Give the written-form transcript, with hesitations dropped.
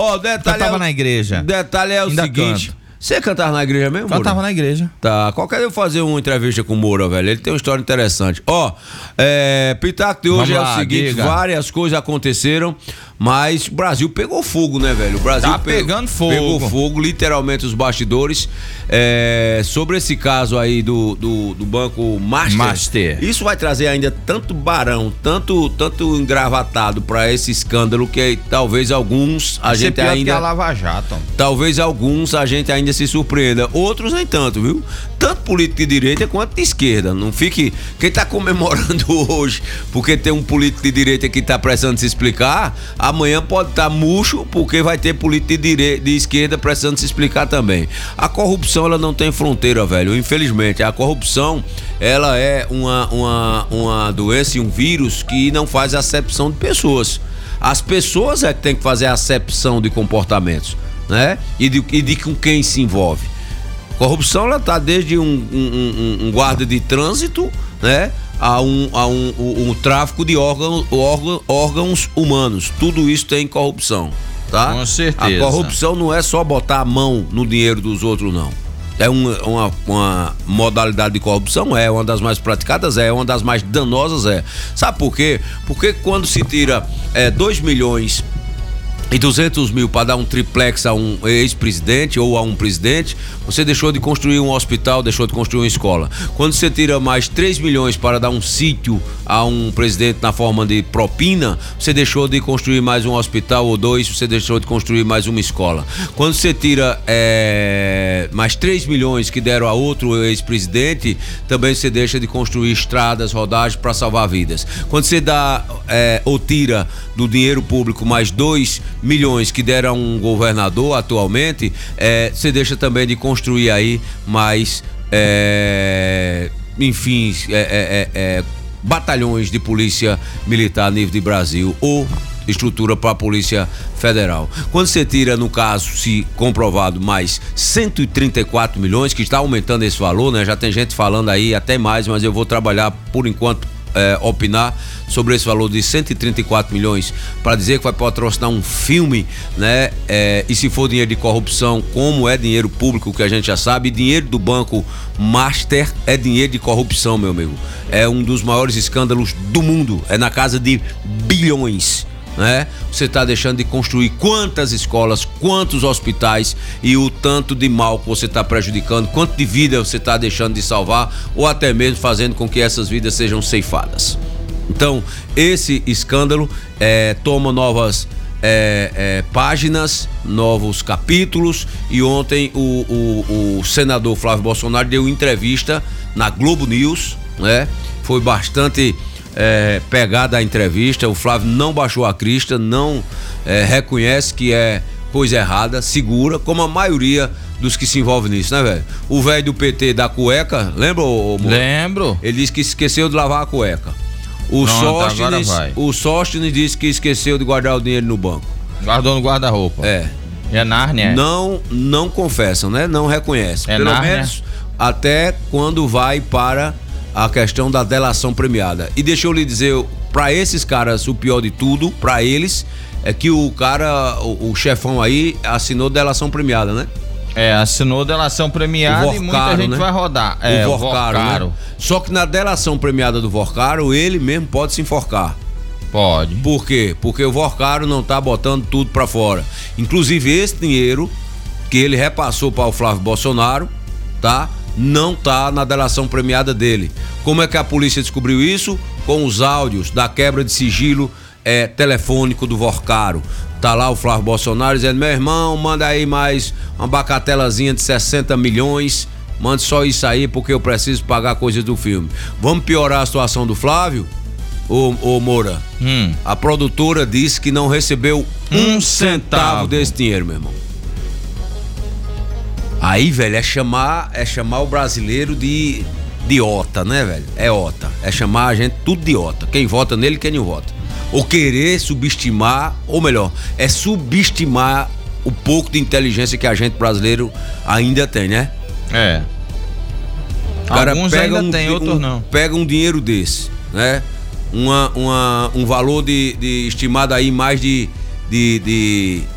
Ó, detalhe. Cantava na igreja. Detalhe é o Ainda seguinte. canto. Você cantava na igreja mesmo, Moura? Cantava na igreja. Tá, qualquer dia eu vou fazer uma entrevista com o Moura, velho. Ele tem uma história interessante. Ó, Pitaco de hoje Vamos lá, é o seguinte: diga. várias coisas aconteceram, mas o Brasil pegou fogo, né, velho? O Brasil Tá pegando fogo. Pegou fogo, literalmente, os bastidores. Sobre esse caso aí do Banco Master. Isso vai trazer ainda tanto barão, tanto engravatado pra esse escândalo que talvez alguns a gente pior ainda. que a Lava Jato. Talvez alguns a gente ainda se surpreenda, outros nem tanto, viu? Tanto político de direita quanto de esquerda. Não fique. Quem tá comemorando hoje porque tem um político de direita que tá precisando se explicar, amanhã pode estar murcho porque vai ter político de esquerda precisando se explicar também. A corrupção, ela não tem fronteira, velho. Infelizmente, a corrupção, ela é uma doença e um vírus que não faz acepção de pessoas. As pessoas é que tem que fazer a acepção de comportamentos, né? E de com quem se envolve. Corrupção, ela tá desde um guarda de trânsito, né? A um tráfico de órgãos humanos. Tudo isso tem corrupção, tá? Com certeza. A corrupção não é só botar a mão no dinheiro dos outros, não. É uma modalidade de corrupção, é uma das mais praticadas, é uma das mais danosas, é. Sabe por quê? Porque quando se tira 2 milhões e 200 mil para dar um triplex a um ex-presidente ou a um presidente, você deixou de construir um hospital, deixou de construir uma escola. Quando você tira mais 3 milhões para dar um sítio a um presidente na forma de propina, você deixou de construir mais um hospital ou 2, você deixou de construir mais uma escola. Quando você tira mais 3 milhões que deram a outro ex-presidente, também você deixa de construir estradas, rodagens para salvar vidas. Quando você dá ou tira do dinheiro público mais 2 milhões que deram a um governador atualmente, você deixa também de construir aí mais batalhões de polícia militar a nível de Brasil ou estrutura para a Polícia Federal. Quando você tira, no caso, se comprovado, mais 134 milhões, que está aumentando esse valor, né? Já tem gente falando aí até mais, mas eu vou trabalhar por enquanto opinar sobre esse valor de 134 milhões para dizer que vai patrocinar um filme, né? E se for dinheiro de corrupção, como é dinheiro público, que a gente já sabe, dinheiro do Banco Master é dinheiro de corrupção, meu amigo. É um dos maiores escândalos do mundo, é na casa de bilhões, né? Você está deixando de construir quantas escolas, quantos hospitais e o tanto de mal que você está prejudicando, quanto de vida você está deixando de salvar ou até mesmo fazendo com que essas vidas sejam ceifadas. Então, esse escândalo toma novas páginas, novos capítulos, e ontem o senador Flávio Bolsonaro deu entrevista na Globo News, né? Foi bastante pegada a entrevista. O Flávio não baixou a crista, não reconhece que é coisa errada, segura, como a maioria dos que se envolvem nisso, né, velho? O velho do PT da cueca, lembra, amor? Lembro. Ele disse que esqueceu de lavar a cueca. O Sóstenes disse que esqueceu de guardar o dinheiro no banco. Guardou no guarda-roupa. É Nárnia. Não confessam, né? Não reconhecem. Pelo Nárnia. menos até quando vai para a questão da delação premiada. E deixa eu lhe dizer, para esses caras, o pior de tudo, para eles, é que o cara, o chefão aí, assinou delação premiada, né? Assinou delação premiada Vorcaro, e muita gente, né, vai rodar. O Vorcaro. Né? Só que na delação premiada do Vorcaro, ele mesmo pode se enforcar. Pode. Por quê? Porque o Vorcaro não tá botando tudo pra fora. Inclusive esse dinheiro que ele repassou para o Flávio Bolsonaro, tá? Não tá na delação premiada dele. Como é que a polícia descobriu isso? Com os áudios da quebra de sigilo telefônico do Vorcaro. Tá lá o Flávio Bolsonaro dizendo: meu irmão, manda aí mais uma bacatelazinha de 60 milhões, mande só isso aí porque eu preciso pagar coisas do filme. Vamos piorar a situação do Flávio? Ô Moura, a produtora disse que não recebeu um centavo desse dinheiro, meu irmão. Aí, velho, é chamar o brasileiro de ota, né, velho? É ota. É chamar a gente tudo de ota. Quem vota nele e quem não vota. Ou querer subestimar, ou melhor, é subestimar o pouco de inteligência que a gente brasileiro ainda tem, né? O cara alguns pega ainda tem, outros não. Pega um dinheiro desse, né? Um valor de estimado aí mais de